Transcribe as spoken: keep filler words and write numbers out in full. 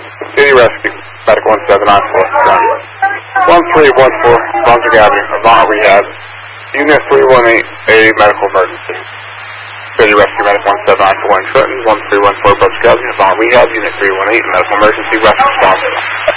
City Rescue, Medical one seven nine four, one three one four, Brunswick Avenue, Avant Rehab, Unit three one eight, a medical emergency. City Rescue, Medical one seven nine four in Trenton, one three one four, Brunswick Avenue, Avant Rehab, Unit three one eight, medical emergency, rescue response.